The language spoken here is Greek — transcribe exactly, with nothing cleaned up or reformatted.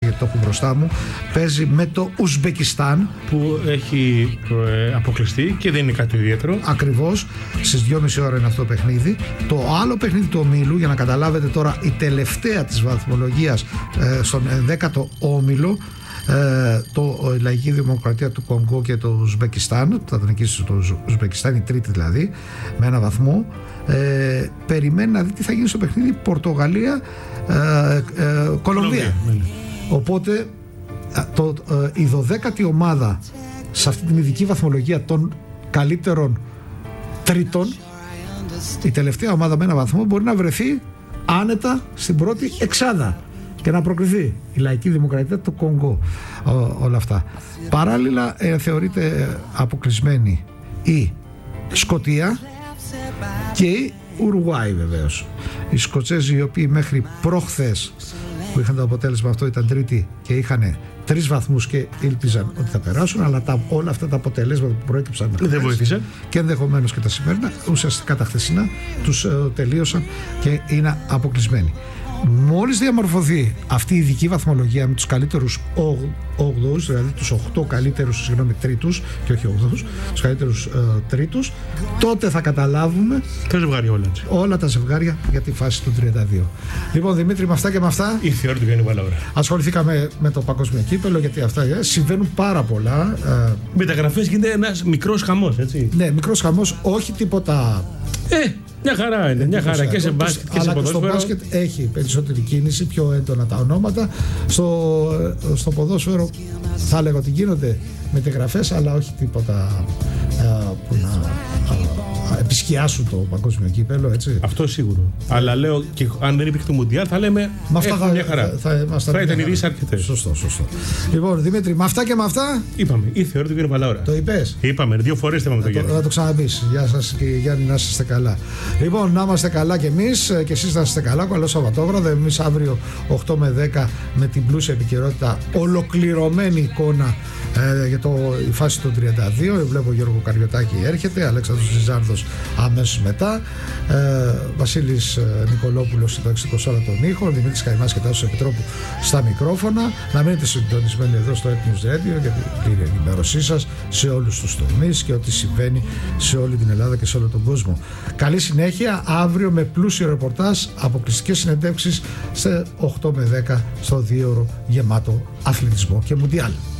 γιατί το έχω μπροστά μου. Παίζει με το Ουσμπεκιστάν, που έχει ε, αποκλειστεί και δεν είναι κάτι ιδιαίτερο. Ακριβώς, στις δυόμιση ώρα είναι αυτό το παιχνίδι. Το άλλο παιχνίδι του ομίλου, για να καταλάβετε τώρα, η τελευταία της βαθμολογίας ε, στον ενδέκατο όμιλο, ε, το, η Λαϊκή Δημοκρατία του Κονγκό και το Ουσμπεκιστάν, θα τον νικήσει το Ουσμπεκιστάν, η τρίτη δηλαδή, με ένα βαθμό. Ε, περιμένει να δει τι θα γίνει στο παιχνίδι Πορτογαλία ε, ε, Κολομβία. Οπότε το, ε, η δωδέκατη ομάδα σε αυτή την ειδική βαθμολογία των καλύτερων τρίτων, η τελευταία ομάδα με ένα βαθμό, μπορεί να βρεθεί άνετα στην πρώτη εξάδα και να προκριθεί η Λαϊκή Δημοκρατία του Κονγκό. Ό, όλα αυτά. Παράλληλα ε, θεωρείται αποκλεισμένη η Σκωτία και η Ουρουάη βεβαίως. Οι Σκοτσέζοι, οι οποίοι μέχρι προχθές που είχαν το αποτέλεσμα αυτό ήταν τρίτη και είχαν τρεις βαθμούς και ήλπιζαν ότι θα περάσουν, αλλά τα, όλα αυτά τα αποτελέσματα που προέκυψαν δεν βοήθησαν και ενδεχομένως και τα σημερινά, ουσιαστικά τα χθεσινά τους ε, τελείωσαν και είναι αποκλεισμένοι. Μόλις διαμορφωθεί αυτή η ειδική βαθμολογία με τους καλύτερους όγδοους, δηλαδή τους οκτώ καλύτερους, συγγνώμη, τρίτους και όχι όγδοους, τους καλύτερους ε, τρίτους, τότε θα καταλάβουμε τα ζευγάρια όλα, έτσι. όλα τα ζευγάρια για τη φάση του τριάντα δύο. Λοιπόν, Δημήτρη, με αυτά και με αυτά ήρθε η ώρα του Γιάννη Βαλαούρα. Ασχοληθήκαμε με το παγκόσμιο κύπελλο, γιατί αυτά ε, συμβαίνουν πάρα πολλά. Ε, Μεταγραφές γίνεται ένας μικρός χαμός, έτσι. Ναι, μικρός χαμός, όχι τίποτα. Ε, μια χαρά είναι, μια χαρά και σε μπάσκετ και σε ποδόσφαιρο. Στο μπάσκετ έχει περισσότερη κίνηση, πιο έντονα τα ονόματα. Στο, στο ποδόσφαιρο θα έλεγα ότι γίνονται μεταγραφές, αλλά όχι τίποτα α, που να α, α, επισκιάσουν το παγκόσμιο κύπελλο, έτσι. Αυτό σίγουρο. Αλλά λέω και αν δεν υπήρχε το Μουντιάλ θα λέμε θα, μια χαρά. Θα, θα, θα ήταν ειδήσεις αρκετές. Σωστό, σωστό. Λοιπόν, Δημήτρη, με αυτά και με αυτά. Είπαμε, ήρθε η ώρα του Γιάννη Βαλαούρα. Το είπες. Είπαμε, δύο φορές είπαμε το Γιάννη. Θα το ξαναπείς. Γεια σας και Γιάννη, να είστε καλά. Λοιπόν, να είμαστε καλά κι εμείς και εσείς να είστε καλά. Καλό Σαββατόβραδο. Εμείς αύριο οκτώ με δέκα με την πλούσια επικαιρότητα, ολοκληρωμένη εικόνα ε, για το, η φάση του τριάντα δύο. Βλέπω Γιώργο Καριωτάκη έρχεται, Αλέξανδρος Ζιζάρδος αμέσως μετά, ε, Βασίλης ε, Νικολόπουλος στο εξήντα ώρα των ήχων, Δημήτρης Καϊμάς και Τάσος Επιτρόπου στα μικρόφωνα. Να μείνετε συντονισμένοι εδώ στο Ethnius Radio για την πλήρη ενημέρωσή σας σε όλους τους τομείς και ό,τι συμβαίνει σε όλη την Ελλάδα και σε όλο τον κόσμο. Καλή συνέχεια, αύριο με πλούσιο ρεπορτάζ, αποκλειστικές συνεντεύξεις σε οκτώ με δέκα στο δύο ώρο γεμάτο αθλητισμό και Μουντιάλ.